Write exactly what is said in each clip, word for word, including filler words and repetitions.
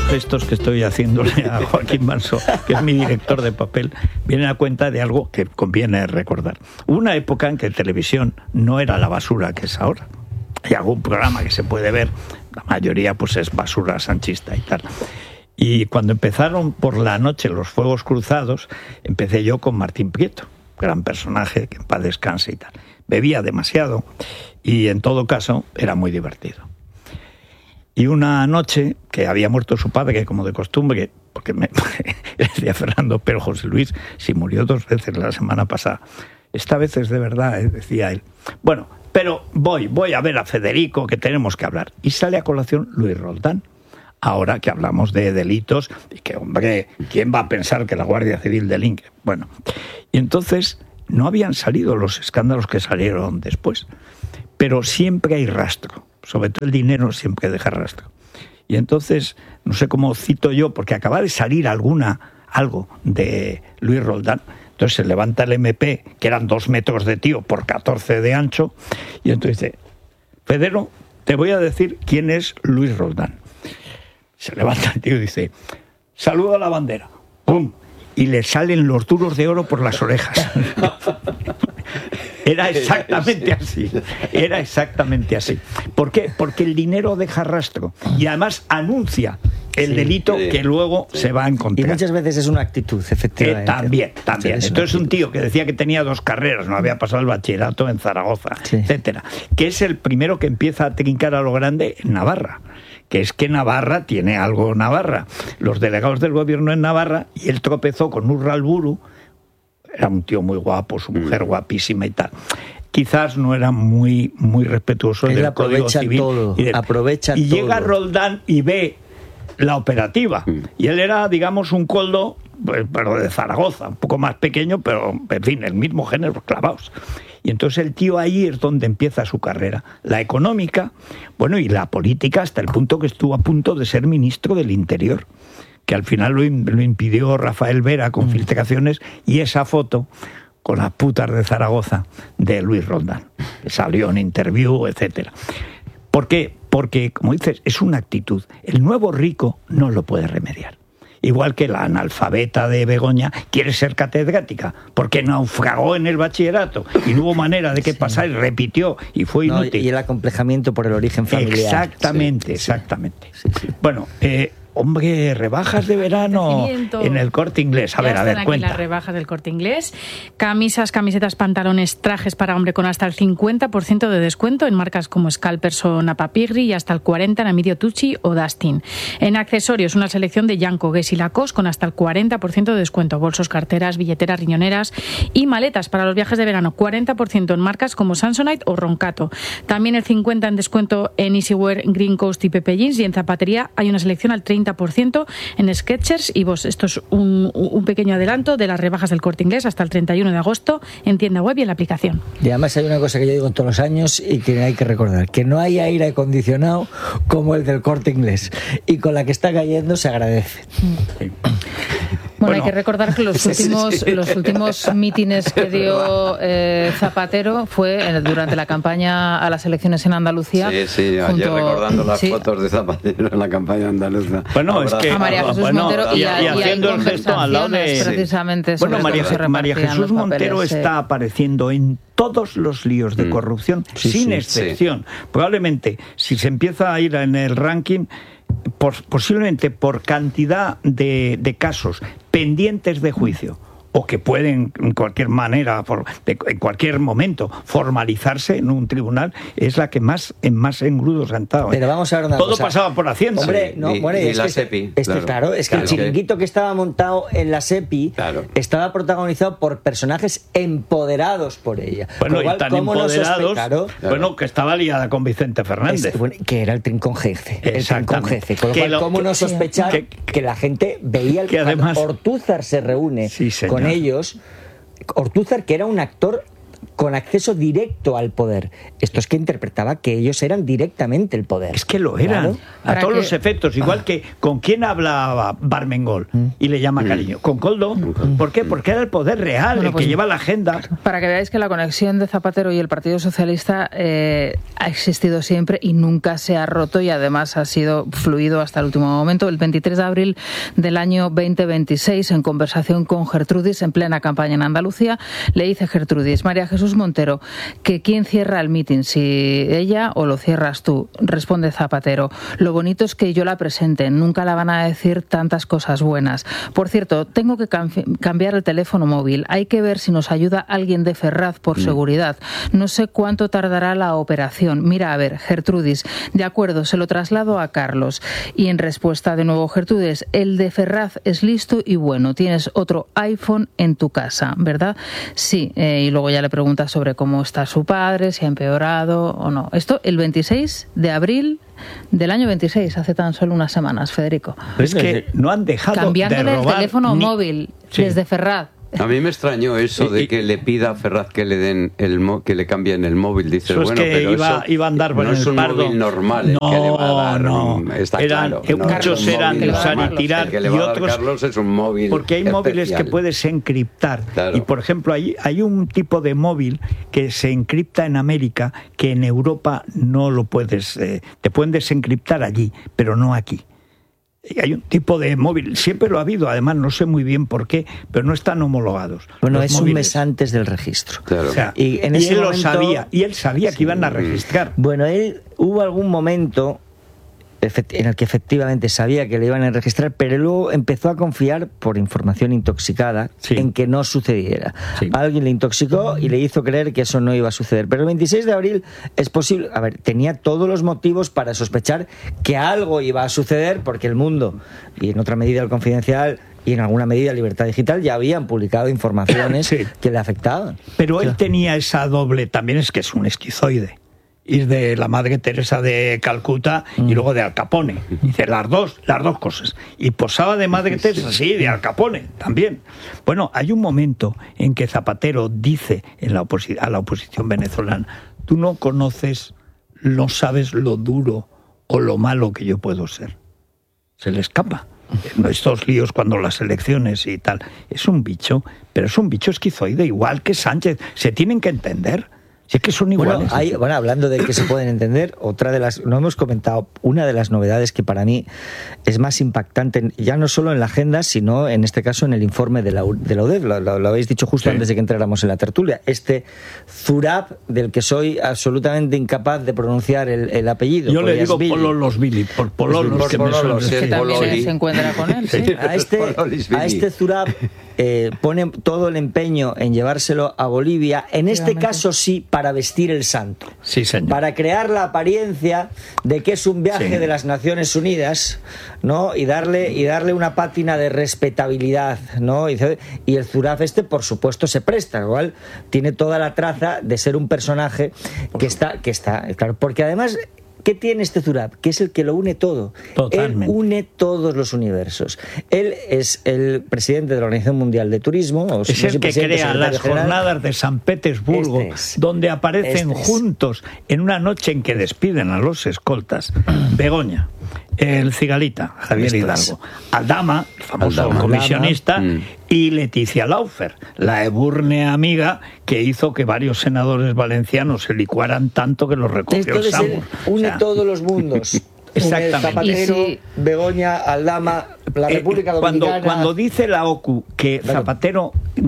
gestos que estoy haciéndole a Joaquín Manso, que es mi director de papel, vienen a cuenta de algo que conviene recordar. Hubo una época en que televisión no era la basura que es ahora. Hay algún programa que se puede ver, la mayoría pues es basura sanchista y tal. Y cuando empezaron por la noche los fuegos cruzados, empecé yo con Martín Prieto, gran personaje, que en paz descanse y tal. Bebía demasiado y en todo caso era muy divertido. Y una noche que había muerto su padre, como de costumbre, porque me decía Fernando, pero José Luis, si murió dos veces la semana pasada, esta vez es de verdad, ¿eh? Decía él. Bueno, pero voy, voy a ver a Federico, que tenemos que hablar. Y sale a colación Luis Roldán. Ahora que hablamos de delitos, y que, hombre, ¿quién va a pensar que la Guardia Civil delinque? Bueno, y entonces no habían salido los escándalos que salieron después, pero siempre hay rastro. Sobre todo el dinero siempre deja rastro. Y entonces, no sé cómo cito yo, porque acaba de salir alguna, algo de Luis Roldán. Entonces se levanta el eme pe, que eran dos metros de tío por catorce de ancho, y entonces dice, Federo, te voy a decir quién es Luis Roldán. Se levanta el tío y dice, saluda a la bandera. ¡Pum! Y le salen los duros de oro por las orejas. Era exactamente así. Era exactamente así. ¿Por qué? Porque el dinero deja rastro y además anuncia el sí, delito sí, que luego sí. se va a encontrar. Y muchas veces es una actitud, efectivamente. Eh, también, también. Sí, Entonces un tío que decía que tenía dos carreras, no había pasado el bachillerato en Zaragoza, sí. etcétera, que es el primero que empieza a trincar a lo grande en Navarra. Que es que Navarra tiene algo Navarra. Los delegados del gobierno en Navarra, y él tropezó con Urralburu, era un tío muy guapo, su mujer guapísima y tal. Quizás no era muy, muy respetuoso él del Código Civil. Todo, y del, aprovecha y todo. llega Roldán y ve la operativa. Mm. Y él era, digamos, un coldo, pues, pero de Zaragoza, un poco más pequeño, pero, en fin, el mismo género, clavados. Y entonces el tío ahí es donde empieza su carrera. La económica, bueno, y la política, hasta el punto que estuvo a punto de ser ministro del Interior, que al final lo, lo impidió Rafael Vera con mm. filtraciones, y esa foto con las putas de Zaragoza de Luis Roldán, que salió en Interview, etcétera. ¿Por qué? Porque, como dices, es una actitud. El nuevo rico no lo puede remediar. Igual que la analfabeta de Begoña quiere ser catedrática, porque naufragó en el bachillerato y no hubo manera de que sí. pasara, y repitió y fue inútil. No, y el acomplejamiento por el origen familiar. Exactamente, sí, exactamente. Sí, sí. Bueno, eh, hombre, rebajas de verano en el Corte Inglés. A ya ver, a ver, aquí cuenta. Las rebajas del Corte Inglés. Camisas, camisetas, pantalones, trajes para hombre con hasta el cincuenta por ciento de descuento en marcas como Scalpers o Napapigri, y hasta el cuarenta por ciento en Amidio Tucci o Dustin. En accesorios, una selección de Janko, Guess y Lacoste con hasta el cuarenta por ciento de descuento. Bolsos, carteras, billeteras, riñoneras y maletas para los viajes de verano. cuarenta por ciento en marcas como Samsonite o Roncato. También el cincuenta por ciento en descuento en Easywear, Green Coast y Pepe Jeans. Y en zapatería hay una selección al treinta por ciento en Skechers y Boss. Esto es un, un pequeño adelanto de las rebajas del Corte Inglés hasta el treinta y uno de agosto en tienda web y en la aplicación. Y además hay una cosa que yo digo todos los años y que hay que recordar, que no hay aire acondicionado como el del Corte Inglés, y con la que está cayendo se agradece. Sí. Bueno, bueno, hay que recordar que los últimos, sí, sí. los últimos mítines que dio eh, Zapatero fue durante la campaña a las elecciones en Andalucía. Sí, sí, junto, ayer recordando las sí. fotos de Zapatero en la campaña andaluza. Bueno, es que a María Jesús bueno, Montero y, y, a, y haciendo el gesto al lado de precisamente. Bueno, María, María Jesús Montero papeles, está sí. apareciendo en todos los líos de corrupción, sí, sin sí, excepción. Sí. Probablemente, si se empieza a ir en el ranking, por, posiblemente por cantidad de, de casos pendientes de juicio, o que pueden en cualquier manera, por, de, en cualquier momento, formalizarse en un tribunal, es la que más en más engrudos han estado. Pero vamos a ver una Todo cosa. pasaba por Hacienda. Hombre, no, y, bueno, y es la que SEPI. Este, Claro, claro, es que claro, el chiringuito que estaba montado en la SEPI claro. estaba protagonizado por personajes empoderados por ella. Bueno, cual, y tan empoderados, claro, bueno, que estaba liada con Vicente Fernández. Es, bueno, que era el trincón jefe. El trincón jefe. Con lo que cual, lo, ¿cómo que, no sospechar que, que la gente veía el que además Ortúzar se reúne sí, con ellos? Ortúzar, que era un actor con acceso directo al poder. Esto es que interpretaba que ellos eran directamente el poder. Es que lo eran, Claro. a Para todos que- los efectos, igual que con quién hablaba Barmengol y le llama cariño, con Coldo. ¿Por qué? Porque era el poder real, Bueno, el pues- que lleva la agenda. Para que veáis que la conexión de Zapatero y el Partido Socialista eh, ha existido siempre y nunca se ha roto, y además ha sido fluido hasta el último momento. El veintitrés de abril del año veinte veintiséis, en conversación con Gertrudis en plena campaña en Andalucía, le dice Gertrudis: María Jesús Montero, que quién cierra el mitin, si ella o lo cierras tú. Responde Zapatero: lo bonito es que yo la presente, nunca la van a decir tantas cosas buenas. Por cierto, tengo que cam- cambiar el teléfono móvil, hay que ver si nos ayuda alguien de Ferraz por seguridad. No sé cuánto tardará la operación. Mira, a ver, Gertrudis, de acuerdo, se lo traslado a Carlos. Y en respuesta de nuevo Gertrudis: el de Ferraz es listo y bueno, tienes otro iPhone en tu casa, ¿verdad? Sí, eh, y luego ya le pregunta sobre cómo está su padre, si ha empeorado o no. Esto el veintiséis de abril del año veintiséis, hace tan solo unas semanas, Federico. Es que no han dejado Cambiándole de el robar teléfono ni- móvil Sí. desde Ferraz. A mí me extrañó eso Y- de y- que le pida a Ferraz que le den el mo- que le cambien el móvil. Dice, Eso es bueno, que pero iba, eso iba a andar por no el es un Pardo. móvil normal el no, que le va a dar. no. mm, Está Eran, claro. eh, no, muchos es un eran móvil usar normal. y tirar El que le y va a dar otros Carlos es un móvil porque hay móviles que especial. puedes encriptar. Claro. Y por ejemplo, hay, hay un tipo de móvil que se encripta en América que en Europa no lo puedes, eh, te pueden desencriptar allí, pero no aquí. Y hay un tipo de móvil, siempre lo ha habido, además no sé muy bien por qué, pero no están homologados. Bueno, los es un móviles. mes antes del registro. Claro. O sea, Y en y ese él lo momento- sabía, y él sabía que iban a registrar. Bueno, él hubo algún momento efect- en el que efectivamente sabía que le iban a registrar, pero luego empezó a confiar, por información intoxicada, Sí. en que no sucediera. Sí. Alguien le intoxicó y le hizo creer que eso no iba a suceder. Pero el veintiséis de abril es posible, a ver, tenía todos los motivos para sospechar que algo iba a suceder, porque el Mundo, y en otra medida el Confidencial, y en alguna medida Libertad Digital, ya habían publicado informaciones Sí. que le afectaban. Pero él tenía esa doble, también es que es un esquizoide. Ir de la Madre Teresa de Calcuta y luego de Al Capone. Dice las dos, las dos cosas. Y posaba de Madre Teresa, sí, de Al Capone también. Bueno, hay un momento en que Zapatero dice en la oposi- a la oposición venezolana: tú no conoces, no sabes lo duro o lo malo que yo puedo ser. Se le escapa. Estos líos cuando las elecciones y tal. Es un bicho, pero es un bicho esquizoide, igual que Sánchez. Se tienen que entender. Si es que son iguales. Bueno, hay- bueno, hablando de que se pueden entender, otra de las, no hemos comentado, una de las novedades que para mí es más impactante, ya no solo en la agenda, sino en este caso en el informe de la, U- de la U D E F, lo, lo- lo habéis dicho justo Sí. antes de que entráramos en la tertulia, este Zurab, del que soy absolutamente incapaz de pronunciar el, el apellido. Yo le digo Poliasvili. Pololos Billy, por Pololos, Por que me Pololos, suena sí. Que decir. también Pololi. se encuentra con él, sí. A este, Pololisvili. a este Zurab eh, pone todo el empeño en llevárselo a Bolivia, en este Efectivamente. caso sí, para vestir el santo. Sí, señor. Para crear la apariencia de que es un viaje Sí. de las Naciones Unidas, ¿no? Y darle, y darle una pátina de respetabilidad, ¿no? Y, y el Zurab este, por supuesto, se presta, igual tiene toda la traza de ser un personaje que está, que está, claro, porque además, ¿qué tiene este Zurab? Que es el que lo une todo. Totalmente. Él une todos los universos. Él es el presidente de la Organización Mundial de Turismo. O Es si no el es que presidente, crea secretario las general. jornadas de San Petersburgo, Este es. donde aparecen Este es. juntos en una noche en que despiden a los escoltas Begoña, el Cigalita, Javier Esto es. Hidalgo, Aldama, el famoso Aldama. comisionista, Mm. y Leticia Laufer, la eburnea amiga que hizo que varios senadores valencianos se licuaran tanto que los recogió Entonces él Samur. une O sea, todos los mundos. Exactamente. Une Zapatero, Y si- Begoña, Aldama, la Eh, República cuando, Dominicana. cuando dice la OCU que Claro. Zapatero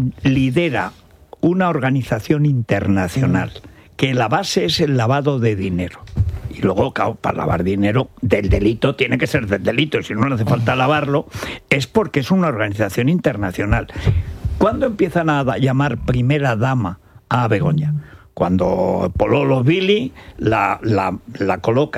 lidera una organización internacional, que la base es el lavado de dinero. Y luego, claro, para lavar dinero del delito, tiene que ser del delito, y si no, no hace falta lavarlo, es porque es una organización internacional. ¿Cuándo empiezan a da- llamar primera dama a Begoña? Cuando Pololo Billy la, la, la coloca. O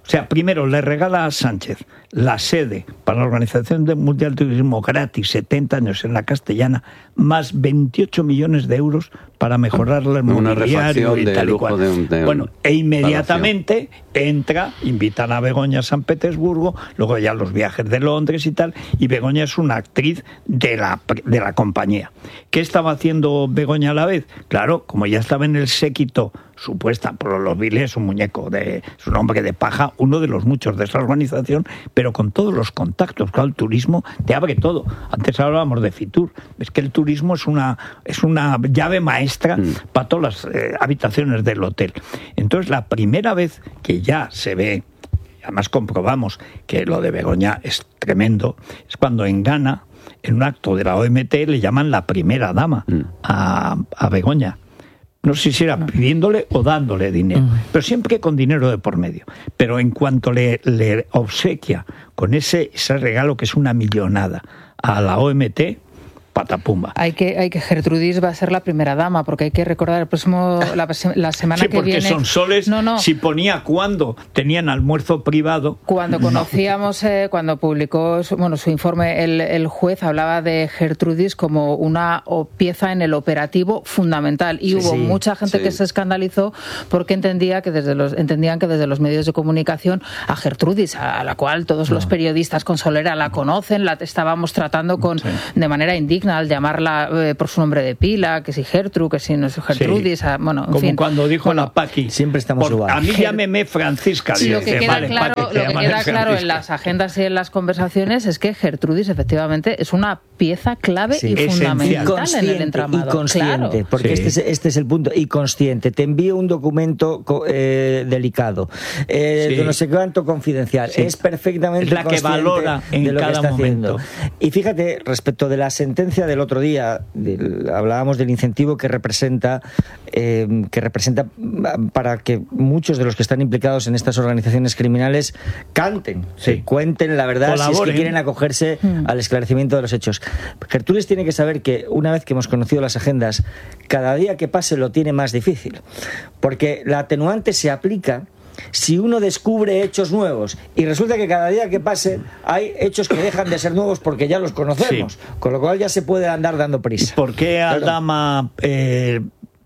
O sea, primero le regala a Sánchez la sede para la Organización Mundial de Turismo gratis, setenta años en la Castellana, más veintiocho millones de euros para mejorar el mobiliario y tal y cual. De un, de bueno, e inmediatamente palacio. entra, invitan a Begoña a San Petersburgo, luego ya los viajes de Londres y tal, y Begoña es una actriz de la, de la compañía. ¿Qué estaba haciendo Begoña a la vez? Claro, como ya estaba en el séquito supuesta, por los viles, un muñeco, de, es un hombre de paja, uno de los muchos de esa organización, pero con todos los contactos. Claro, el turismo te abre todo. Antes hablábamos de Fitur. Es que el turismo es una, es una llave maestra mm. para todas las eh, habitaciones del hotel. Entonces, la primera vez que ya se ve, además comprobamos que lo de Begoña es tremendo, es cuando en Ghana, en un acto de la O M T, le llaman la primera dama mm. a, a Begoña. No sé si era pidiéndole o dándole dinero, uh-huh. pero siempre con dinero de por medio. Pero en cuanto le, le obsequia con ese, ese regalo que es una millonada a la O M T, patapumba. Hay que, hay que Gertrudis va a ser la primera dama, porque hay que recordar el próximo la, la semana sí, que viene. Sí, porque son soles. No, no. Si ponía cuando tenían almuerzo privado. Cuando conocíamos, no. eh, cuando publicó su, bueno, su informe, el, el juez hablaba de Gertrudis como una pieza en el operativo fundamental. Y sí, hubo sí, mucha gente sí. que se escandalizó porque entendía que desde los, entendían que desde los medios de comunicación a Gertrudis, a la cual todos no. los periodistas con solera la conocen, la estábamos tratando con sí. de manera indigna al llamarla eh, por su nombre de pila, que si Gertrude, que si no es Gertrudis, sí. a, bueno, en como fin. cuando dijo bueno, la Paqui, siempre estamos igual. A mí llámeme Francisca. Sí, lo que queda vale, claro, Paqui, lo que queda claro en las agendas y en las conversaciones es que Gertrudis efectivamente es una pieza clave sí. y fundamental en el entramado. Y consciente, claro. porque sí. este, es, este es el punto, y consciente. Te envío un documento eh, delicado, eh, sí. de no sé cuánto confidencial. Sí. Es perfectamente es la que valora en de lo cada que está momento. Haciendo. Y fíjate, respecto de la sentencia del otro día, del, hablábamos del incentivo que representa, eh, que representa para que muchos de los que están implicados en estas organizaciones criminales canten, sí. que cuenten la verdad, Colaboren. si es que quieren acogerse mm. al esclarecimiento de los hechos. Gertrudis tiene que saber que una vez que hemos conocido las agendas, cada día que pase lo tiene más difícil, porque la atenuante se aplica si uno descubre hechos nuevos, y resulta que cada día que pase hay hechos que dejan de ser nuevos porque ya los conocemos, sí. con lo cual ya se puede andar dando prisa. ¿Por qué Aldama... Eh,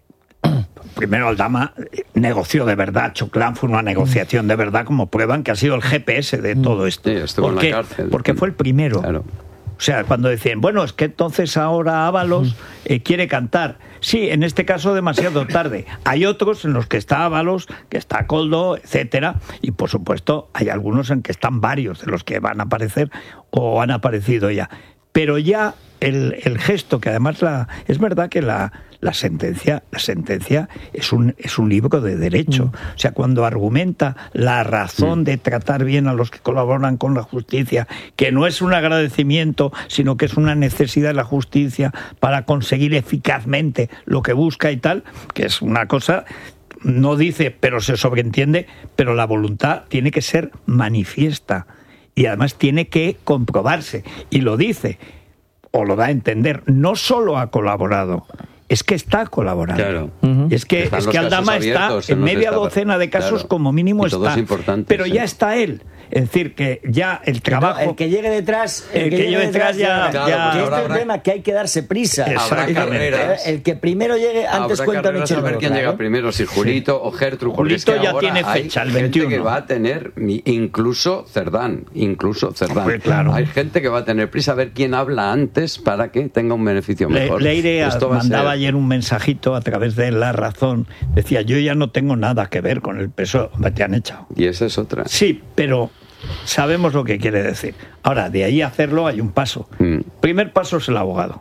primero Aldama negoció de verdad, Choclán fue una negociación de verdad, como prueban que ha sido el G P S de todo esto? Sí, estuvo en la cárcel. Porque fue el primero. Claro. O sea, cuando decían, bueno, es que entonces ahora Ábalos eh, quiere cantar. Sí, en este caso demasiado tarde. Hay otros en los que está Ábalos, que está Coldo, etcétera, y por supuesto hay algunos en que están varios de los que van a aparecer o han aparecido ya. Pero ya el, el gesto, que además la, es verdad que la, la sentencia, la sentencia es un, es un libro de derecho. Mm. O sea, cuando argumenta la razón mm. de tratar bien a los que colaboran con la justicia, que no es un agradecimiento, sino que es una necesidad de la justicia para conseguir eficazmente lo que busca y tal, que es una cosa... No dice, pero se sobreentiende, pero la voluntad tiene que ser manifiesta. Y además tiene que comprobarse. Y lo dice, o lo da a entender, no solo ha colaborado, es que está colaborando. Claro. Uh-huh. Es que, es que Aldama está en media está... docena de casos, claro. como mínimo está. Pero sí. ya está él. Es decir, que ya el trabajo... No, el que llegue detrás... El, el que, que llegue detrás, detrás ya... Claro, ya... Que este es el tema, que hay que darse prisa. Exactamente. El que primero llegue, antes cuenta un hecho. A ver quién claro. llega primero, si Julito sí. o Gertrude. Julito es que ya tiene fecha, el veintiuno. Hay gente que va a tener, incluso Cerdán, incluso Cerdán. Pues claro. Hay gente que va a tener prisa a ver quién habla antes para que tenga un beneficio mejor. Le, Leire mandaba ser... ayer un mensajito a través de La Razón. Decía, yo ya no tengo nada que ver con el P S O E. Te han echado. Y esa es otra. Sí, pero... sabemos lo que quiere decir. Ahora, de ahí a hacerlo hay un paso. Mm. Primer paso es el abogado.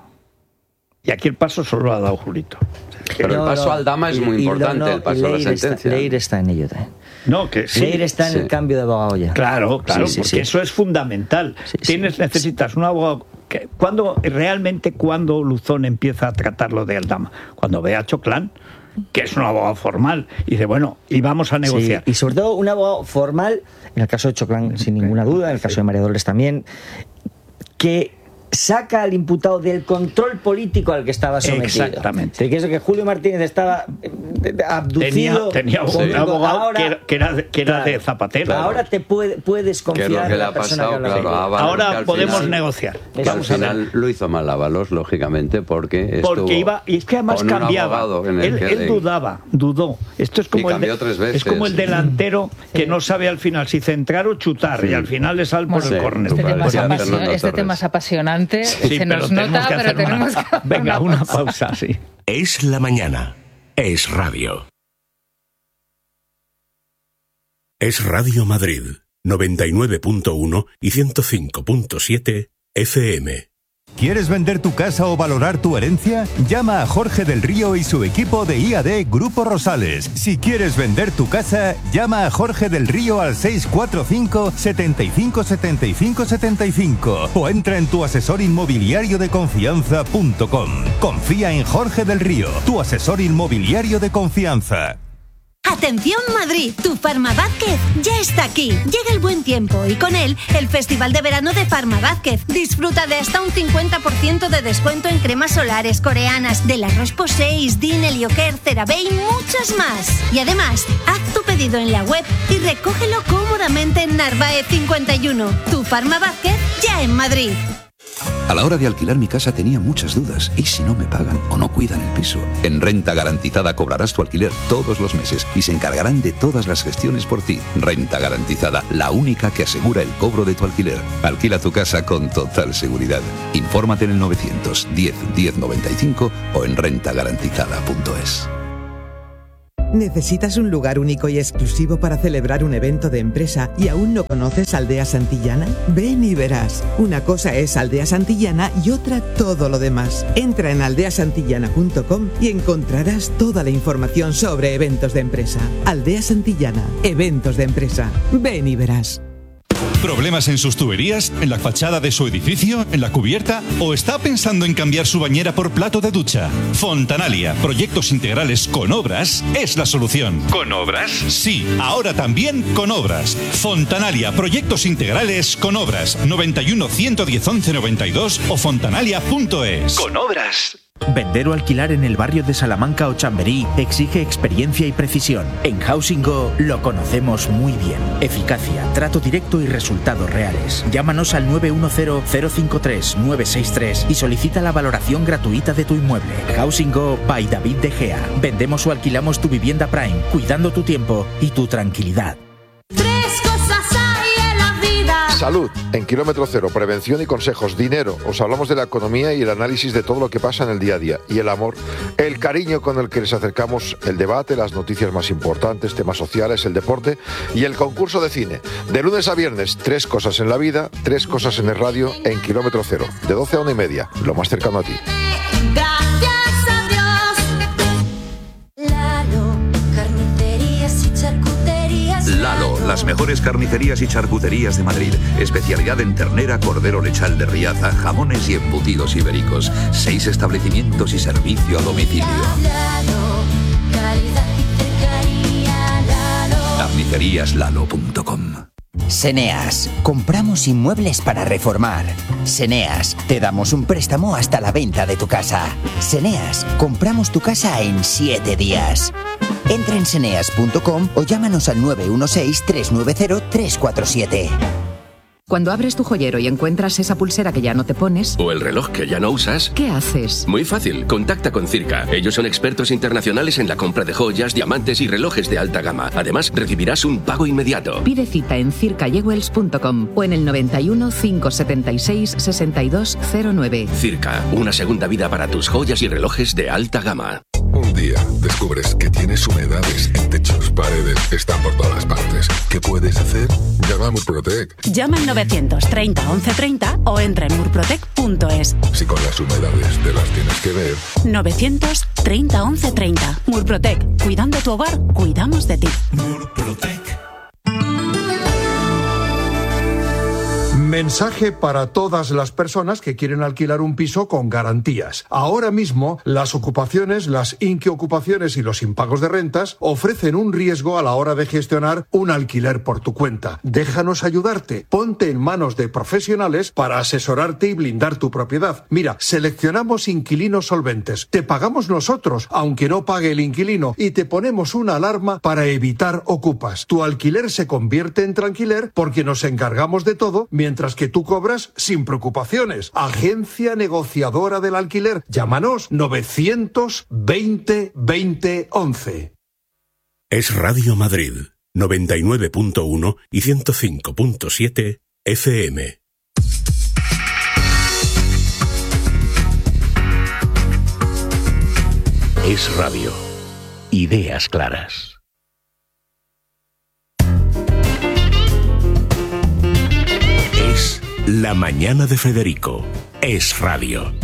Y aquí el paso solo lo ha dado Julito. Pero no, el paso no, Aldama es muy importante, no, no, el paso a la sentencia. Está, Leire está en ello también. No, que sí. Leire está en sí. el cambio de abogado ya. Claro, claro, sí, sí, porque sí. eso es fundamental. Sí, Tienes, sí. necesitas un abogado... Que, ¿cuándo, realmente, cuando Luzón empieza a tratarlo de Aldama? Cuando ve a Choclán, que es un abogado formal, y dice, bueno, y vamos a negociar. Sí, y sobre todo un abogado formal, en el caso de Choclán sin ninguna duda, en el caso sí. de María Dolores también, que saca al imputado del control político al que estaba sometido. Exactamente. Que es que Julio Martínez estaba abducido. Tenía, tenía un sí. abogado ahora, que era, que era, de, que era claro, de Zapatero. Ahora te puede, puedes confiar que lo que en le la ha persona pasado, que habla. claro, Ábalos, ahora que podemos final, negociar. Que Vamos al a ver. final lo hizo mal Ábalos, lógicamente, porque Porque iba, y es que además cambiaba. Él, que él le... dudaba, dudó. Esto es como, y el, de, tres veces. es como el delantero que no sabe al final si centrar o chutar, sí. y al final le sale por bueno, el córner. Este, tema es, apasión, este tema es apasionante, sí, se nos nota, que pero tenemos una, que hacer venga, una, una pausa, sí. Es la mañana. Es radio. Es Radio Madrid, noventa y nueve punto uno y ciento cinco punto siete F M. ¿Quieres vender tu casa o valorar tu herencia? Llama a Jorge del Río y su equipo de I A D Grupo Rosales. Si quieres vender tu casa, llama a Jorge del Río al seis cuatro cinco, setenta y cinco, setenta y cinco, setenta y cinco o entra en tu asesor inmobiliario de confianza punto com. Confía en Jorge del Río, tu asesor inmobiliario de confianza. ¡Atención Madrid! Tu Farma Vázquez ya está aquí. Llega el buen tiempo y con él el Festival de Verano de Farma Vázquez. Disfruta de hasta un cincuenta por ciento de descuento en cremas solares coreanas de la Roche-Posay, Deen, Helioker, CeraVe y muchas más. Y además, haz tu pedido en la web y recógelo cómodamente en Narváez cincuenta y uno. Tu Farma Vázquez ya en Madrid. A la hora de alquilar mi casa tenía muchas dudas. ¿Y si no me pagan o no cuidan el piso? En Renta Garantizada cobrarás tu alquiler todos los meses y se encargarán de todas las gestiones por ti. Renta Garantizada, la única que asegura el cobro de tu alquiler. Alquila tu casa con total seguridad. Infórmate en el novecientos diez, diez noventa y cinco o en renta garantizada punto es. ¿Necesitas un lugar único y exclusivo para celebrar un evento de empresa y aún no conoces Aldea Santillana? Ven y verás. Una cosa es Aldea Santillana y otra todo lo demás. Entra en aldea santillana punto com y encontrarás toda la información sobre eventos de empresa. Aldea Santillana, eventos de empresa. Ven y verás. ¿Problemas en sus tuberías? ¿En la fachada de su edificio? ¿En la cubierta? ¿O está pensando en cambiar su bañera por plato de ducha? Fontanalia, proyectos integrales con obras, es la solución. ¿Con obras? Sí, ahora también con obras. Fontanalia, proyectos integrales con obras. noventa y uno, ciento diez, once noventa y dos o fontanalia punto es. Con obras. Vender o alquilar en el barrio de Salamanca o Chamberí exige experiencia y precisión. En Housing Go lo conocemos muy bien. Eficacia, trato directo y resultados reales. Llámanos al nueve uno cero, cero cinco tres, nueve seis tres y solicita la valoración gratuita de tu inmueble. Housing Go by David De Gea. Vendemos o alquilamos tu vivienda Prime, cuidando tu tiempo y tu tranquilidad. Tres cosas hay en la vida. Salud, en Kilómetro Cero, prevención y consejos. Dinero, os hablamos de la economía y el análisis de todo lo que pasa en el día a día. Y el amor, el cariño con el que les acercamos el debate, las noticias más importantes, temas sociales, el deporte y el concurso de cine. De lunes a viernes, tres cosas en la vida, tres cosas en el radio, en Kilómetro Cero, de doce a una y media, lo más cercano a ti. Gracias a Dios. Lalo, carnicerías y charcuterías. Lalo, las mejores carnicerías y charcuterías de Madrid. Especialidad en ternera, cordero lechal de Riaza, jamones y embutidos ibéricos. Seis establecimientos y servicio a domicilio. Lalo, calidad y cercanía. Lalo. carnicerías lalo punto com. Seneas, compramos inmuebles para reformar. Seneas, te damos un préstamo hasta la venta de tu casa. Seneas, compramos tu casa en siete días. Entra en seneas punto com o llámanos al nueve uno seis, tres nueve cero, tres cuatro siete. Cuando abres tu joyero y encuentras esa pulsera que ya no te pones... O el reloj que ya no usas... ¿Qué haces? Muy fácil, contacta con Circa. Ellos son expertos internacionales en la compra de joyas, diamantes y relojes de alta gama. Además, recibirás un pago inmediato. Pide cita en circa jewels punto com o en el noventa y uno, cinco setenta y seis, sesenta y dos cero nueve. Circa, una segunda vida para tus joyas y relojes de alta gama. Un día descubres que tienes humedades en techos, paredes, están por todas partes. ¿Qué puedes hacer? Llama a Murprotec. Llama al novecientos treinta, once treinta o entra en murprotec punto es. Si con las humedades te las tienes que ver. novecientos treinta, once treinta. Murprotec. Cuidando tu hogar, cuidamos de ti. Murprotec. Mensaje para todas las personas que quieren alquilar un piso con garantías. Ahora mismo, las ocupaciones, las inquiocupaciones y los impagos de rentas ofrecen un riesgo a la hora de gestionar un alquiler por tu cuenta. Déjanos ayudarte. Ponte en manos de profesionales para asesorarte y blindar tu propiedad. Mira, seleccionamos inquilinos solventes. Te pagamos nosotros, aunque no pague el inquilino, y te ponemos una alarma para evitar ocupas. Tu alquiler se convierte en tranquiler porque nos encargamos de todo, mientras que tú cobras sin preocupaciones. Agencia negociadora del alquiler. Llámanos novecientos veinte veinte once. Es Radio Madrid, noventa y nueve punto uno y ciento cinco punto siete F M. Es Radio. Ideas claras. Es La Mañana de Federico. Es Radio.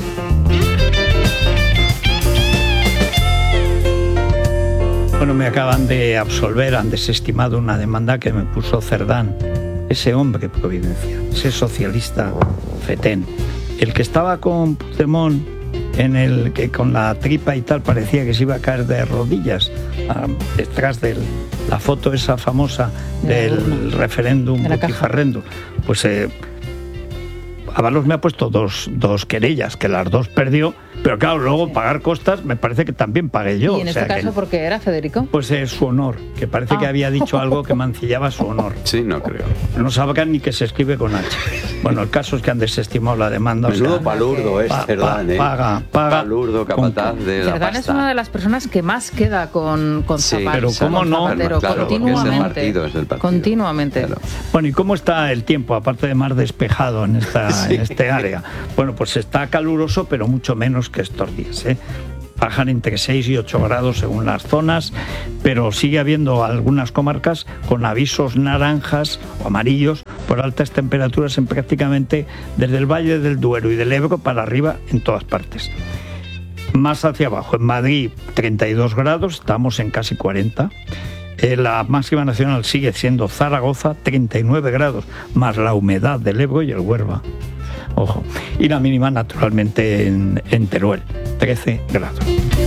Bueno, me acaban de absolver, han desestimado una demanda que me puso Cerdán, ese hombre providencia, ese socialista fetén, el que estaba con Puigdemont, en el que con la tripa y tal parecía que se iba a caer de rodillas, ah, detrás de la foto esa famosa del referéndum botifarrendo. Pues eh, Ábalos me ha puesto dos, dos querellas, que las dos perdió, pero claro, luego pagar costas me parece que también pagué yo. ¿Y en o sea este caso que, por qué era, Federico? Pues es su honor, que parece ah. que había dicho algo que mancillaba su honor. Sí, no creo. No sabrán ni que se escribe con H. Bueno, el caso es que han desestimado la demanda. Menudo o sea, palurdo es pa, Cerdán, pa, ¿eh? Paga, paga. Palurdo, capataz con, de la Cerdán pasta. es una de las personas que más queda con, con sí, Zapatero. pero cómo no, Zapatero, claro, continuamente. es el partido, es el partido. Continuamente. Claro. Bueno, ¿y cómo está el tiempo, aparte de más despejado en, esta, sí. en este área? Bueno, pues está caluroso, pero mucho menos que estos días, ¿eh? Bajan entre seis y ocho grados según las zonas, pero sigue habiendo algunas comarcas con avisos naranjas o amarillos por altas temperaturas en prácticamente desde el Valle del Duero y del Ebro para arriba en todas partes. Más hacia abajo, en Madrid treinta y dos grados, estamos en casi cuarenta. Eh, la máxima nacional sigue siendo Zaragoza, treinta y nueve grados, más la humedad del Ebro y el Huelva. Ojo. Y la mínima, naturalmente, en, en Teruel, trece grados.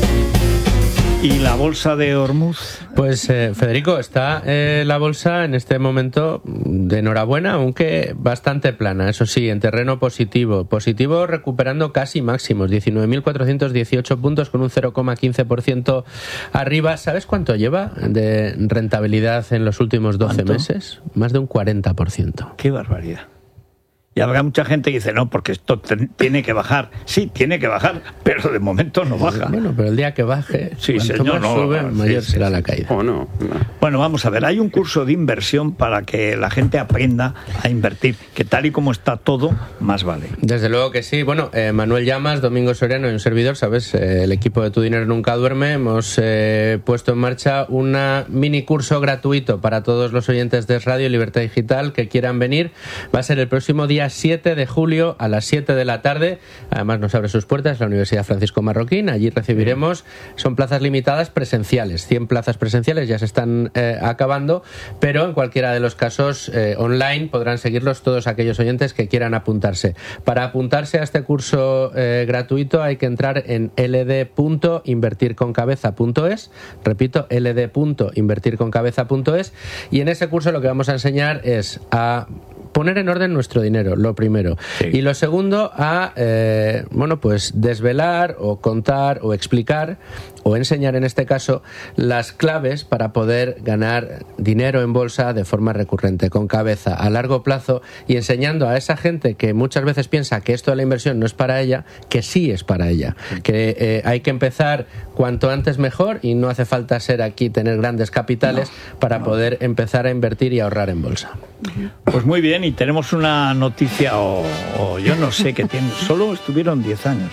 ¿Y la bolsa de Hormuz? Pues eh, Federico, está eh, la bolsa en este momento de enhorabuena, aunque bastante plana, eso sí, en terreno positivo. Positivo recuperando casi máximos, diecinueve mil cuatrocientos dieciocho puntos con un cero coma quince por ciento arriba. ¿Sabes cuánto lleva de rentabilidad en los últimos doce ¿Cuánto? meses? Más de un cuarenta por ciento. ¡Qué barbaridad! Y habrá mucha gente que dice, no, porque esto te, tiene que bajar. Sí, tiene que bajar, pero de momento no baja. Bueno, pero el día que baje, sí, cuanto señor, más no, sube, no, mayor sí, será sí, la sí. caída. ¿O no? no? Bueno, vamos a ver, hay un curso de inversión para que la gente aprenda a invertir, que tal y como está todo, más vale. Desde luego que sí. Bueno, eh, Manuel Llamas, Domingo Soriano y un servidor, ¿sabes? Eh, el equipo de Tu Dinero Nunca Duerme, hemos eh, puesto en marcha un mini curso gratuito para todos los oyentes de Radio Libertad Digital que quieran venir. Va a ser el próximo día siete de julio a las siete de la tarde. Además nos abre sus puertas la Universidad Francisco Marroquín. Allí recibiremos, son plazas limitadas presenciales, cien plazas presenciales ya se están eh, acabando, pero en cualquiera de los casos eh, online podrán seguirlos todos aquellos oyentes que quieran apuntarse. Para apuntarse a este curso eh, gratuito hay que entrar en l d punto invertir con cabeza punto es, repito, l d punto invertir con cabeza punto es, y en ese curso lo que vamos a enseñar es a poner en orden nuestro dinero, lo primero. Sí. Y lo segundo, a eh, bueno, pues desvelar o contar o explicar o enseñar en este caso las claves para poder ganar dinero en bolsa de forma recurrente, con cabeza, a largo plazo, y enseñando a esa gente que muchas veces piensa que esto de la inversión no es para ella, que sí es para ella, que eh, hay que empezar cuanto antes mejor y no hace falta ser aquí, tener grandes capitales no, para no. poder empezar a invertir y ahorrar en bolsa. Pues muy bien, y tenemos una noticia, o, o yo no sé qué tiene, solo estuvieron diez años.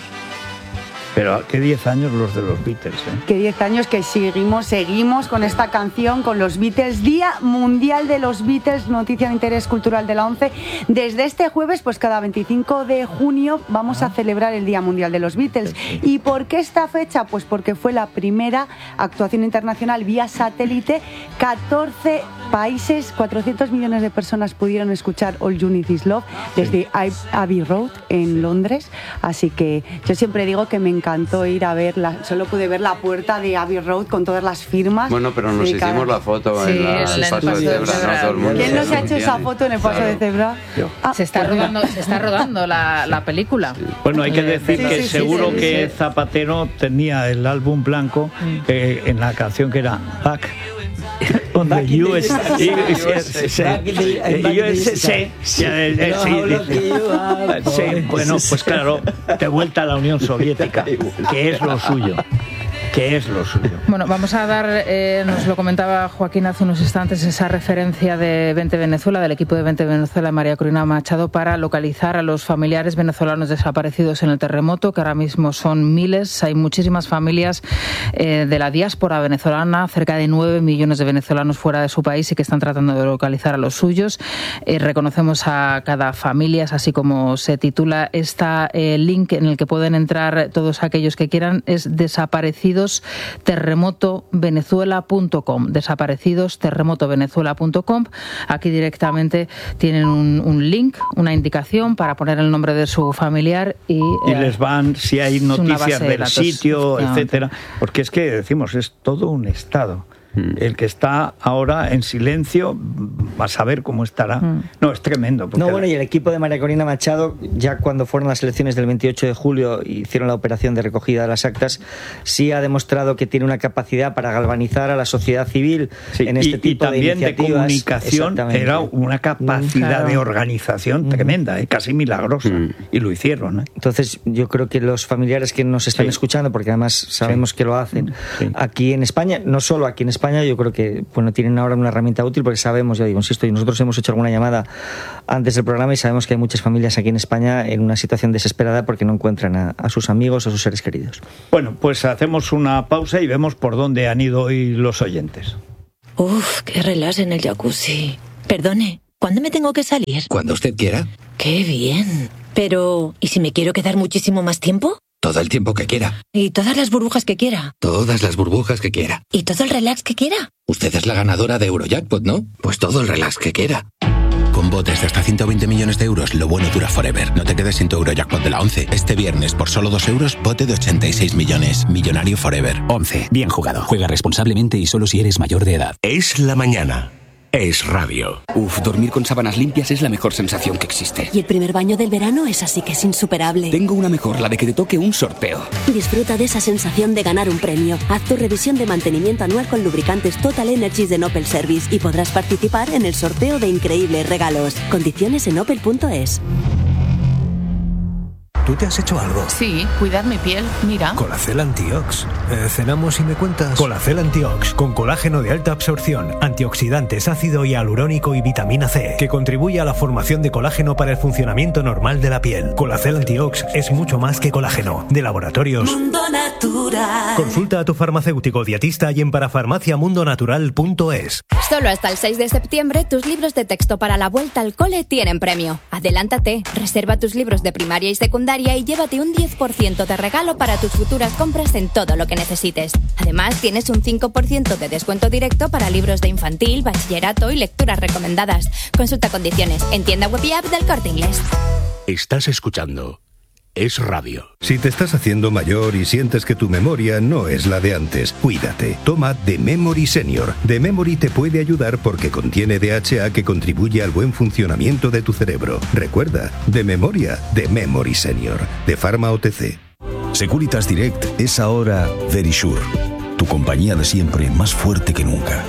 Pero qué diez años los de los Beatles, ¿eh? Qué diez años que seguimos, seguimos con esta canción, con los Beatles. Día Mundial de los Beatles, noticia de interés cultural de la ONCE. Desde este jueves, pues cada veinticinco de junio vamos ah. a celebrar el Día Mundial de los Beatles. Sí. ¿Y por qué esta fecha? Pues porque fue la primera actuación internacional vía satélite, catorce países, cuatrocientos millones de personas pudieron escuchar All You Need Is Love desde Abbey Road en Londres, así que yo siempre digo que me encantó ir a verla, solo pude ver la puerta de Abbey Road con todas las firmas. Bueno, pero nos hicimos cada... la foto sí, en la, el, el paso de cebra, ¿no? Todo el mundo. ¿Quién no se ha hecho esa foto en el paso claro. de cebra? Ah, se está rodando, se está rodando la, la película. Sí. Bueno, hay que decir sí, que sí, seguro sí, sí, que sí. Zapatero tenía el álbum blanco eh, en la canción que era Back on the U S A. Bueno, pues claro, de vuelta a la Unión Soviética, que es lo suyo. ¿Qué es lo suyo? Bueno, vamos a dar, eh, nos lo comentaba Joaquín hace unos instantes, esa referencia de Vente Venezuela, del equipo de Vente Venezuela, María Corina Machado, para localizar a los familiares venezolanos desaparecidos en el terremoto, que ahora mismo son miles. Hay muchísimas familias eh, de la diáspora venezolana, cerca de nueve millones de venezolanos fuera de su país y que están tratando de localizar a los suyos. Eh, reconocemos a cada familia, es así como se titula. Está el link en el que pueden entrar todos aquellos que quieran, es desaparecidos terremoto venezuela punto com, desaparecidos terremoto venezuela punto com. Aquí directamente tienen un, un link, una indicación para poner el nombre de su familiar y, y eh, les van, si hay noticias del sitio, etcétera, porque es que decimos, es todo un estado. El que está ahora en silencio va a saber cómo estará. Mm. No, es tremendo. No, bueno, y el equipo de María Corina Machado, ya cuando fueron las elecciones del veintiocho de julio y hicieron la operación de recogida de las actas, sí ha demostrado que tiene una capacidad para galvanizar a la sociedad civil sí, en este y, tipo y también de iniciativas. De comunicación, era una capacidad claro. de organización mm. tremenda, ¿eh? Casi milagrosa. Mm. Y lo hicieron. ¿eh? Entonces, yo creo que los familiares que nos están sí. escuchando, porque además sabemos sí. que lo hacen, sí. aquí en España, no solo aquí en España, yo creo que bueno, tienen ahora una herramienta útil porque sabemos, ya digo, insisto, y nosotros hemos hecho alguna llamada antes del programa y sabemos que hay muchas familias aquí en España en una situación desesperada porque no encuentran a, a sus amigos o a sus seres queridos. Bueno, pues hacemos una pausa y vemos por dónde han ido hoy los oyentes. Uf, qué relax en el jacuzzi. Perdone, ¿cuándo me tengo que salir? Cuando usted quiera. Qué bien. Pero, ¿y si me quiero quedar muchísimo más tiempo? Todo el tiempo que quiera. ¿Y todas las burbujas que quiera? Todas las burbujas que quiera. ¿Y todo el relax que quiera? Usted es la ganadora de Eurojackpot, ¿no? Pues todo el relax que quiera. Con botes de hasta ciento veinte millones de euros, lo bueno dura forever. No te quedes sin tu Eurojackpot de la once. Este viernes, por solo dos euros, bote de ochenta y seis millones. Millonario forever. once. Bien jugado. Juega responsablemente y solo si eres mayor de edad. Es la mañana. Es radio. Uf, dormir con sábanas limpias es la mejor sensación que existe. Y el primer baño del verano es así que es insuperable. Tengo una mejor, la de que te toque un sorteo. Disfruta de esa sensación de ganar un premio. Haz tu revisión de mantenimiento anual con lubricantes Total Energies de Opel Service y podrás participar en el sorteo de increíbles regalos. Condiciones en opel punto es. ¿Tú te has hecho algo? Sí, cuidar mi piel, mira. Colacel Antiox. Eh, ¿Cenamos y me cuentas? Colacel Antiox, con colágeno de alta absorción, antioxidantes, ácido hialurónico y vitamina C, que contribuye a la formación de colágeno para el funcionamiento normal de la piel. Colacel Antiox es mucho más que colágeno. De Laboratorios Mundo Natural. Consulta a tu farmacéutico dietista y en parafarmacia mundo natural punto es. Solo hasta el seis de septiembre, tus libros de texto para la vuelta al cole tienen premio. Adelántate, reserva tus libros de primaria y secundaria y llévate un diez por ciento de regalo para tus futuras compras en todo lo que necesites. Además, tienes un cinco por ciento de descuento directo para libros de infantil, bachillerato y lecturas recomendadas. Consulta condiciones en tienda web y app del Corte Inglés. Estás escuchando Es Radio. Si te estás haciendo mayor y sientes que tu memoria no es la de antes, cuídate. Toma The Memory Senior. The Memory te puede ayudar porque contiene D H A que contribuye al buen funcionamiento de tu cerebro. Recuerda, de memoria, The Memory Senior. De Pharma O T C. Securitas Direct es ahora Verisure. Tu compañía de siempre más fuerte que nunca.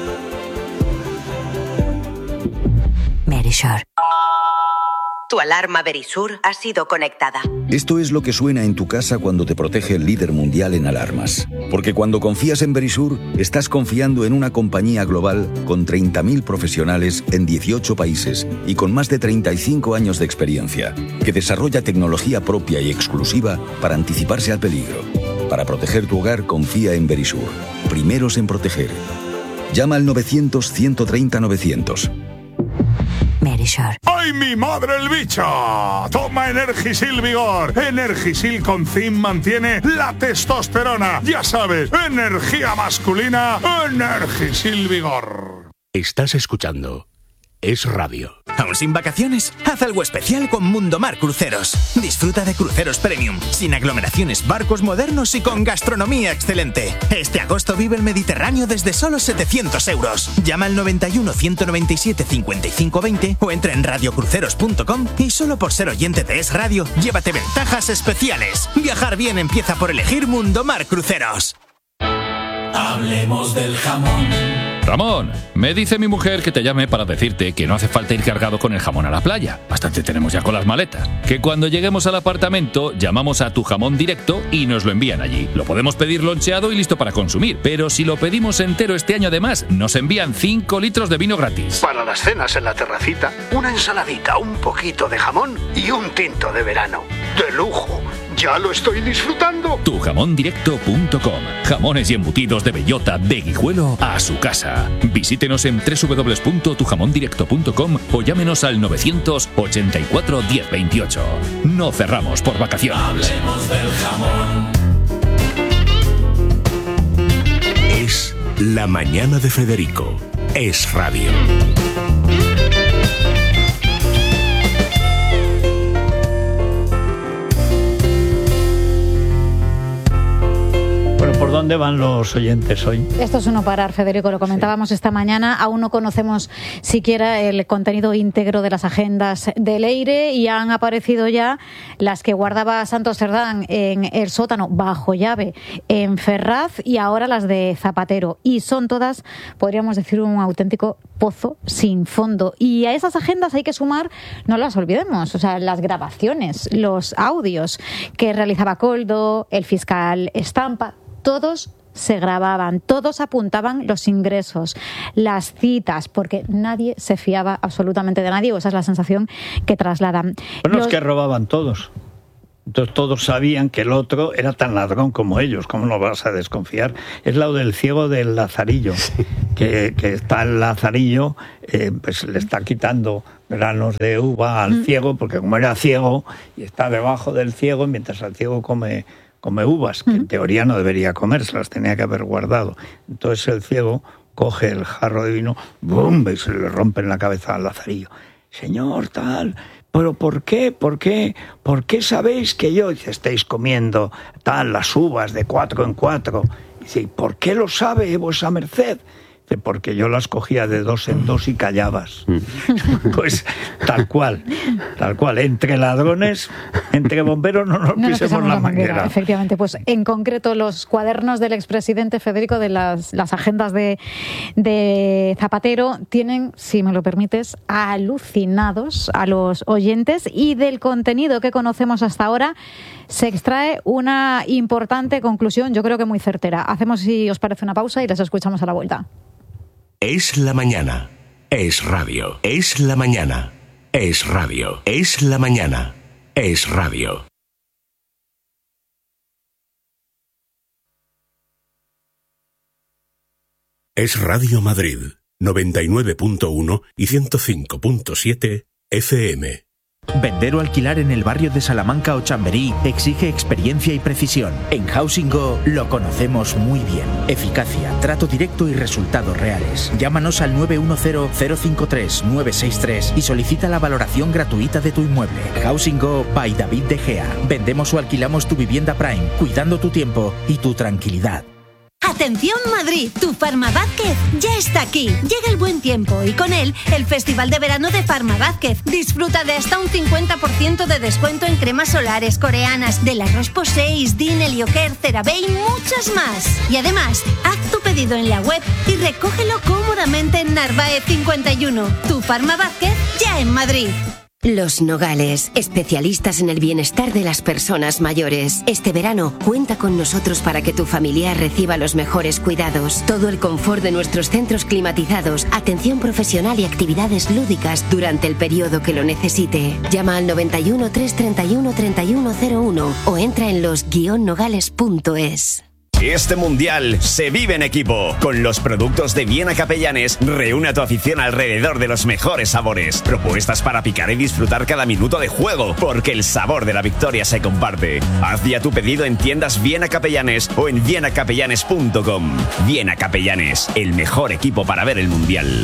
Verisure. Tu alarma Verisure ha sido conectada. Esto es lo que suena en tu casa cuando te protege el líder mundial en alarmas. Porque cuando confías en Verisure, estás confiando en una compañía global con treinta mil profesionales en dieciocho países y con más de treinta y cinco años de experiencia, que desarrolla tecnología propia y exclusiva para anticiparse al peligro. Para proteger tu hogar, confía en Verisure. Primeros en proteger. Llama al novecientos, ciento treinta, novecientos. Verisure. ¡Ay, mi madre el bicho! Toma Energisil Vigor. Energisil con zinc mantiene la testosterona. Ya sabes, energía masculina, Energisil Vigor. Estás escuchando Es Radio. ¿Aún sin vacaciones? Haz algo especial con Mundomar Cruceros. Disfruta de cruceros premium, sin aglomeraciones, barcos modernos y con gastronomía excelente. Este agosto vive el Mediterráneo desde solo setecientos euros. Llama al noventa y uno, ciento noventa y siete, cincuenta y cinco veinte o entra en radiocruceros punto com y solo por ser oyente de Es Radio, llévate ventajas especiales. Viajar bien empieza por elegir Mundomar Cruceros. Hablemos del jamón. Ramón, me dice mi mujer que te llame para decirte que no hace falta ir cargado con el jamón a la playa. Bastante tenemos ya con las maletas. Que cuando lleguemos al apartamento llamamos a Tu Jamón Directo y nos lo envían allí. Lo podemos pedir loncheado y listo para consumir. Pero si lo pedimos entero este año además, nos envían cinco litros de vino gratis. Para las cenas en la terracita, una ensaladita, un poquito de jamón y un tinto de verano. ¡De lujo! ¡Ya lo estoy disfrutando! tu jamón directo punto com. Jamones y embutidos de bellota, de Guijuelo a su casa. Visítenos en doble u doble u doble u punto tu jamón directo punto com o llámenos al novecientos ochenta y cuatro, diez veintiocho. No cerramos por vacaciones. Hablemos del jamón. Es La Mañana de Federico. Es Radio. ¿Por dónde van los oyentes hoy? Esto es uno parar, Federico, lo comentábamos sí. esta mañana. Aún no conocemos siquiera el contenido íntegro de las agendas de Leire y han aparecido ya las que guardaba Santos Cerdán en el sótano bajo llave en Ferraz y ahora las de Zapatero. Y son todas, podríamos decir, un auténtico pozo sin fondo. Y a esas agendas hay que sumar, no las olvidemos, o sea, las grabaciones, los audios que realizaba Koldo, el fiscal Estampa. Todos se grababan, todos apuntaban los ingresos, las citas, porque nadie se fiaba absolutamente de nadie, o esa es la sensación que trasladan. Bueno, los... es que robaban todos. Entonces todos sabían que el otro era tan ladrón como ellos. ¿Cómo no vas a desconfiar? Es lo del ciego del Lazarillo, sí. que, que está el Lazarillo, eh, pues le está quitando granos de uva al mm. ciego, porque como era ciego y está debajo del ciego, mientras el ciego come... come uvas, que en teoría no debería comer, se las tenía que haber guardado. Entonces el ciego coge el jarro de vino, ¡bum!, y se le rompe en la cabeza al Lazarillo. Señor, tal, ¿pero por qué? ¿Por qué? ¿Por qué sabéis que yo? Dice, estáis comiendo tal, las uvas de cuatro en cuatro. Dice, ¿por qué lo sabe vuesa merced? Porque yo las cogía de dos en dos y callabas. Pues tal cual, tal cual. Entre ladrones, entre bomberos no nos no pisemos nos la, la manguera. manguera. Efectivamente, pues en concreto los cuadernos del expresidente Federico de las, las agendas de, de Zapatero tienen, si me lo permites, alucinados a los oyentes y del contenido que conocemos hasta ahora se extrae una importante conclusión, yo creo que muy certera. Hacemos, si os parece, una pausa y les escuchamos a la vuelta. Es la mañana. Es radio. Es la mañana. Es radio. Es la mañana. Es radio. Es Radio Madrid, noventa y nueve punto uno y ciento cinco punto siete F M. Vender o alquilar en el barrio de Salamanca o Chamberí exige experiencia y precisión. En Housing Go lo conocemos muy bien. Eficacia, trato directo y resultados reales. Llámanos al nueve uno cero, cero cinco tres, nueve seis tres y solicita la valoración gratuita de tu inmueble. Housing Go by David De Gea. Vendemos o alquilamos tu vivienda Prime, cuidando tu tiempo y tu tranquilidad. ¡Atención Madrid! Tu Farma Vázquez ya está aquí. Llega el buen tiempo y con él el Festival de Verano de Farma Vázquez. Disfruta de hasta un cincuenta por ciento de descuento en cremas solares coreanas, de la Roche-Posay, Dine, Helioker, CeraVe y muchas más. Y además, haz tu pedido en la web y recógelo cómodamente en Narváez cincuenta y uno. Tu Farma Vázquez ya en Madrid. Los Nogales, especialistas en el bienestar de las personas mayores. Este verano, cuenta con nosotros para que tu familiar reciba los mejores cuidados. Todo el confort de nuestros centros climatizados, atención profesional y actividades lúdicas durante el periodo que lo necesite. Llama al noventa y uno, trescientos treinta y uno, treinta y uno cero uno o entra en los guion nogales punto es. Este mundial se vive en equipo. Con los productos de Viena Capellanes, reúne a tu afición alrededor de los mejores sabores. Propuestas para picar y disfrutar cada minuto de juego, porque el sabor de la victoria se comparte. Haz ya tu pedido en tiendas Viena Capellanes o en viena capellanes punto com. Viena Capellanes, el mejor equipo para ver el mundial.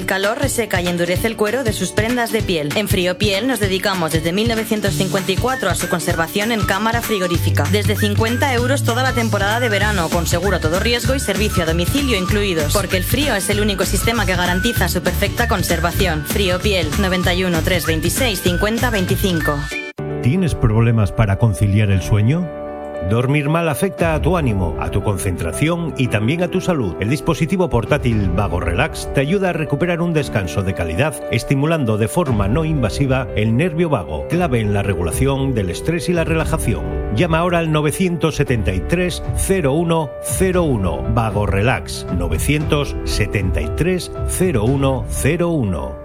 El calor reseca y endurece el cuero de sus prendas de piel. En Friopiel nos dedicamos desde mil novecientos cincuenta y cuatro a su conservación en cámara frigorífica. Desde cincuenta euros toda la temporada de verano, con seguro a todo riesgo y servicio a domicilio incluidos. Porque el frío es el único sistema que garantiza su perfecta conservación. Friopiel, noventa y uno, trescientos veintiséis, cincuenta veinticinco. ¿Tienes problemas para conciliar el sueño? Dormir mal afecta a tu ánimo, a tu concentración y también a tu salud. El dispositivo portátil Vago Relax te ayuda a recuperar un descanso de calidad, estimulando de forma no invasiva el nervio vago, clave en la regulación del estrés y la relajación. Llama ahora al nueve siete tres, cero uno cero uno. Vago Relax, nueve siete tres, cero uno cero uno.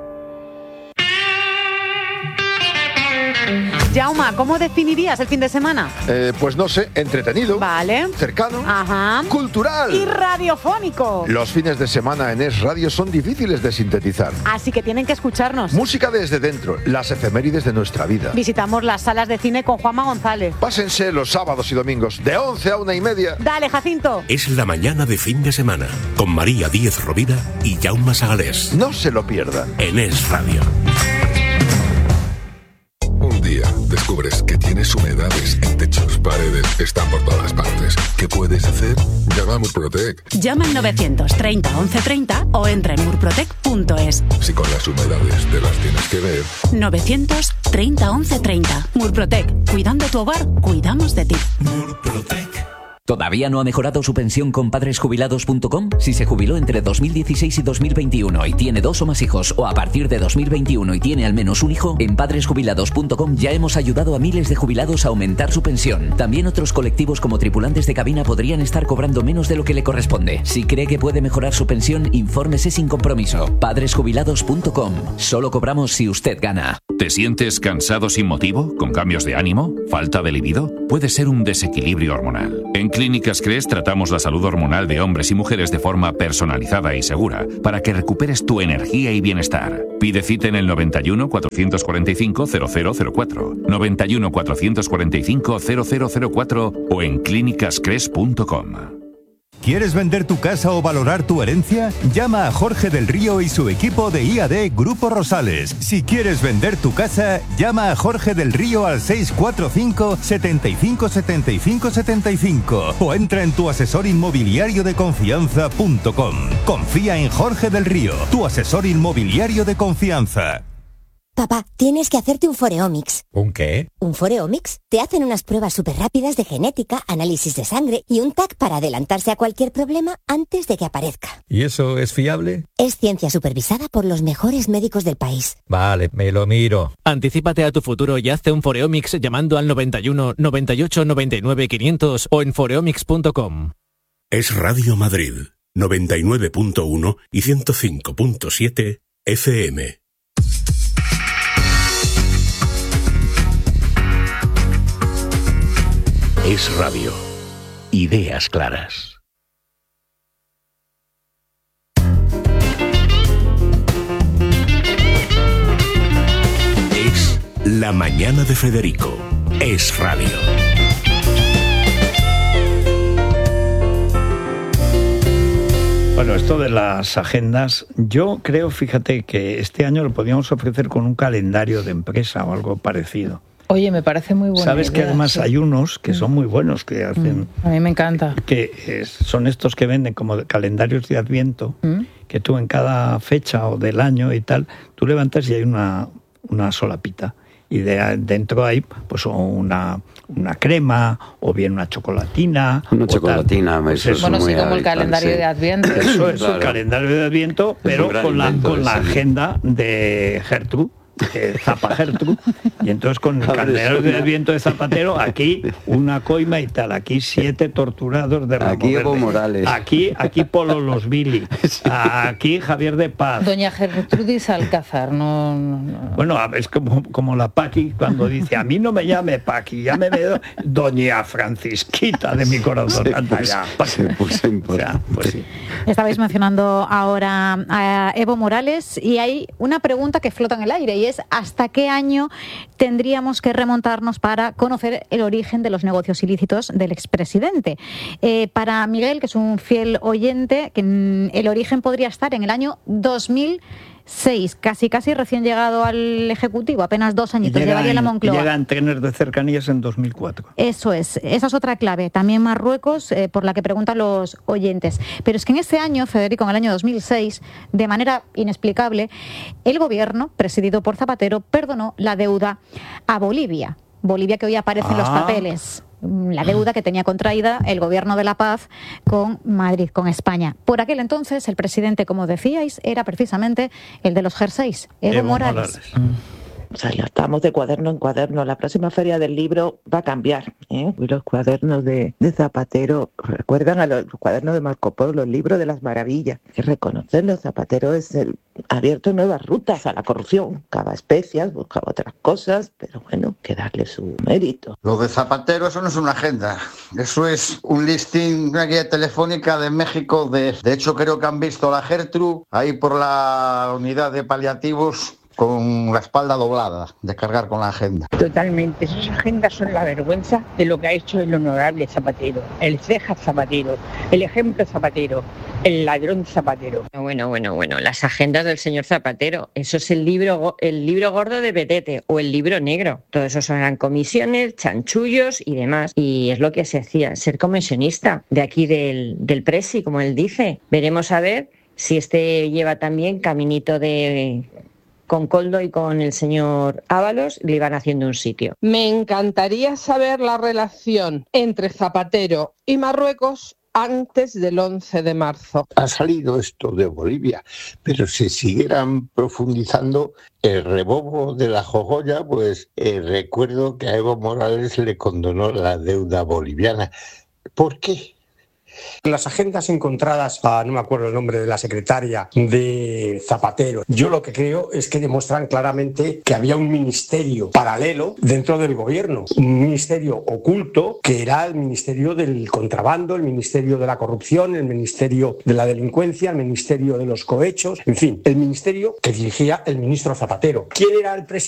Jauma, ¿cómo definirías el fin de semana? Eh, pues no sé, entretenido. Vale. Cercano. Ajá. Cultural. Y radiofónico. Los fines de semana en Es Radio son difíciles de sintetizar. Así que tienen que escucharnos. Música desde dentro, las efemérides de nuestra vida. Visitamos las salas de cine con Juanma González. Pásense los sábados y domingos de once a una y media. Dale, Jacinto. Es la mañana de fin de semana con María Díez Rovira y Jaume Sagalés. No se lo pierdan. En Es Radio. Un día descubres que tienes humedades en techos, paredes, están por todas partes. ¿Qué puedes hacer? Llama a Murprotec. Llama al novecientos treinta once treinta o entra en murprotec punto es. Si con las humedades te las tienes que ver. novecientos treinta once treinta. Murprotec. Cuidando tu hogar, cuidamos de ti. Murprotec. ¿Todavía no ha mejorado su pensión con padres jubilados punto com? Si se jubiló entre dos mil dieciséis y dos mil veintiuno y tiene dos o más hijos, o a partir de dos mil veintiuno y tiene al menos un hijo, en padres jubilados punto com ya hemos ayudado a miles de jubilados a aumentar su pensión. También otros colectivos como tripulantes de cabina podrían estar cobrando menos de lo que le corresponde. Si cree que puede mejorar su pensión, infórmese sin compromiso. padres jubilados punto com. Solo cobramos si usted gana. ¿Te sientes cansado sin motivo? ¿Con cambios de ánimo? ¿Falta de libido? Puede ser un desequilibrio hormonal. En Clínicas Cres tratamos la salud hormonal de hombres y mujeres de forma personalizada y segura para que recuperes tu energía y bienestar. Pide cita en el noventa y uno, cuatrocientos cuarenta y cinco, cero cero cero cuatro, noventa y uno, cuatrocientos cuarenta y cinco, cero cero cero cuatro o en clínicas cres punto com. ¿Quieres vender tu casa o valorar tu herencia? Llama a Jorge del Río y su equipo de I A D Grupo Rosales. Si quieres vender tu casa, llama a Jorge del Río al seis cuatro cinco, setenta y cinco, setenta y cinco, setenta y cinco o entra en tu asesor inmobiliario de confianza punto com. Confía en Jorge del Río, tu asesor inmobiliario de confianza. Papá, tienes que hacerte un Foreomics. ¿Un qué? ¿Un Foreomics? Te hacen unas pruebas súper rápidas de genética, análisis de sangre y un T A C para adelantarse a cualquier problema antes de que aparezca. ¿Y eso es fiable? Es ciencia supervisada por los mejores médicos del país. Vale, me lo miro. Anticípate a tu futuro y hazte un Foreomics llamando al noventa y uno, noventa y ocho, noventa y nueve, quinientos o en foreomics punto com. Es Radio Madrid, noventa y nueve punto uno y ciento cinco punto siete F M. Es Radio. Ideas claras. Es La Mañana de Federico. Es Radio. Bueno, esto de las agendas, yo creo, fíjate, que este año lo podíamos ofrecer con un calendario de empresa o algo parecido. Oye, me parece muy bueno. Sabes idea, que además sí. Hay unos que son muy buenos, que hacen... Mm, a mí me encanta. Que es, son estos que venden como calendarios de Adviento, mm. que tú en cada fecha o del año y tal, tú levantas y hay una, una solapita. Y de, dentro hay pues una, una crema o bien una chocolatina. Una chocolatina. Pues eso, bueno, sí, como habitual, el calendario sí. de Adviento. Eso es claro. Un calendario de Adviento, pero con la, con la agenda de Gertrude. Eh, Zapa Gertrude, y entonces con el calendario de Adviento de Zapatero, aquí una coima y tal, aquí siete torturados de Ramos aquí Evo Morales, aquí, aquí Polo Los Billy, aquí Javier de Paz, Doña Gertrudis Alcázar, no, no, no. Bueno, es como, como la Paqui cuando dice, a mí no me llame Paqui, llámeme Doña Francisquita de mi corazón. Se puso, ya, se puso o sea, pues sí. Estabais mencionando ahora a Evo Morales y hay una pregunta que flota en el aire y y es hasta qué año tendríamos que remontarnos para conocer el origen de los negocios ilícitos del expresidente. Eh, para Miguel, que es un fiel oyente, que el origen podría estar en el año dos mil seis, casi casi recién llegado al Ejecutivo, apenas dos añitos llevaría la Moncloa. Llegan trenes de cercanías en dos mil cuatro. Eso es, esa es otra clave, también Marruecos, eh, por la que preguntan los oyentes. Pero es que en ese año, Federico, en el año dos mil seis, de manera inexplicable, el gobierno, presidido por Zapatero, perdonó la deuda a Bolivia. Bolivia, que hoy aparece en los Ah. papeles. La deuda que tenía contraída el Gobierno de la Paz con Madrid, con España. Por aquel entonces, el presidente, como decíais, era precisamente el de los jerseys, Evo, Evo Morales. Morales. O sea, ya estamos de cuaderno en cuaderno. La próxima feria del libro va a cambiar, ¿eh? Y los cuadernos de, de Zapatero recuerdan a los, los cuadernos de Marco Polo, los libros de las maravillas. Hay que reconocerlo, Zapatero es el abierto nuevas rutas a la corrupción. Buscaba especias, buscaba otras cosas, pero bueno, que darle su mérito. Lo de Zapatero, eso no es una agenda. Eso es un listing, una guía telefónica de México. De, de hecho, creo que han visto a la Gertrude ahí por la unidad de paliativos con la espalda doblada de cargar con la agenda. Totalmente, esas agendas son la vergüenza de lo que ha hecho el honorable Zapatero, el ceja Zapatero, el ejemplo Zapatero, el ladrón Zapatero. Bueno, bueno, bueno, las agendas del señor Zapatero, eso es el libro, el libro gordo de Petete o el libro negro. Todo eso eran comisiones, chanchullos y demás. Y es lo que se hacía, ser comisionista de aquí del, del Presi, como él dice. Veremos a ver si este lleva también caminito de... con Coldo y con el señor Ábalos le iban haciendo un sitio. Me encantaría saber la relación entre Zapatero y Marruecos antes del once de marzo. Ha salido esto de Bolivia, pero si siguieran profundizando el rebobo de la jojoya, pues eh, recuerdo que a Evo Morales le condonó la deuda boliviana. ¿Por qué? Las agendas encontradas, ah, no me acuerdo el nombre de la secretaria de Zapatero, yo lo que creo es que demuestran claramente que había un ministerio paralelo dentro del gobierno, un ministerio oculto que era el ministerio del contrabando, el ministerio de la corrupción, el ministerio de la delincuencia, el ministerio de los cohechos, en fin, el ministerio que dirigía el ministro Zapatero. ¿Quién era el presidente?